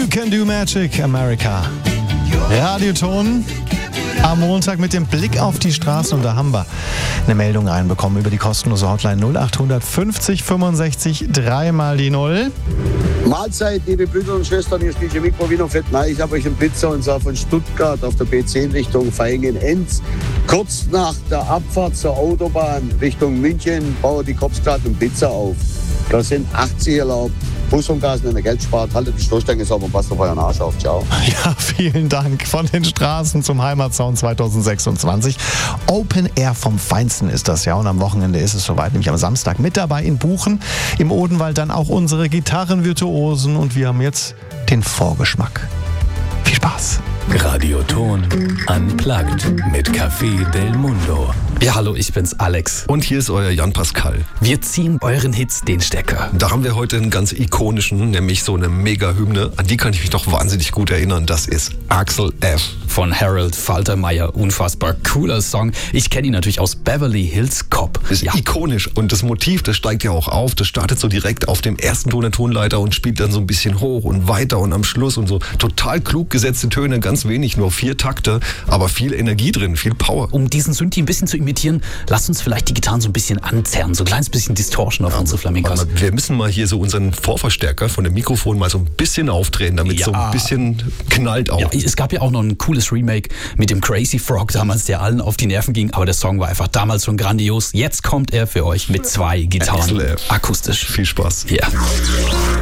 Can Do Magic, America. Radioton am Montag mit dem Blick auf die Straßen, und da haben wir eine Meldung reinbekommen über die kostenlose Hotline 0800 50 65 3 mal die 0. Mahlzeit, liebe Brüder und Schwestern, hier spielt Mikro Wiener Fettnei. Ich habe euch einen Blitzer, und zwar von Stuttgart auf der B10 Richtung Vaihingen-Enz. Kurz nach der Abfahrt zur Autobahn Richtung München baue die Cops gerade einen Blitzer auf. Da sind 80 erlaubt. Bus und Gas, wenn ihr Geld spart, haltet die Stoßstange sauber und passt auf euren Arsch auf. Ciao. Ja, vielen Dank. Von den Straßen zum Heimatsound 2026. Open Air vom Feinsten ist das ja. Und am Wochenende ist es soweit, nämlich am Samstag mit dabei in Buchen. Im Odenwald dann auch unsere Gitarrenvirtuosen. Und wir haben jetzt den Vorgeschmack. Viel Spaß. Radioton Unplugged mit Café Del Mundo. Ja, hallo, ich bin's, Alex. Und hier ist euer Jan Pascal. Wir ziehen euren Hits den Stecker. Da haben wir heute einen ganz ikonischen, nämlich so eine Mega-Hymne. An die kann ich mich doch wahnsinnig gut erinnern. Das ist Axel F. Von Harold Faltermeyer. Unfassbar cooler Song. Ich kenne ihn natürlich aus Beverly Hills Cop. Das ist ikonisch. Und das Motiv, das steigt ja auch auf. Das startet so direkt auf dem ersten Ton der Tonleiter und spielt dann so ein bisschen hoch und weiter und am Schluss und so. Total klug gesetzte Töne, ganz wenig, nur 4 Takte, aber viel Energie drin, viel Power. Um diesen Synthi ein bisschen zu imitieren, lasst uns vielleicht die Gitarren so ein bisschen anzerren, so ein kleines bisschen Distortion auf unsere Flamencos. Wir müssen mal hier so unseren Vorverstärker von dem Mikrofon mal so ein bisschen aufdrehen, damit so ein bisschen knallt auch. Ja, es gab ja auch noch ein cooles Remake mit dem Crazy Frog damals, der allen auf die Nerven ging, aber der Song war einfach damals schon grandios. Jetzt kommt er für euch mit 2 Gitarren, akustisch. Viel Spaß. Ja.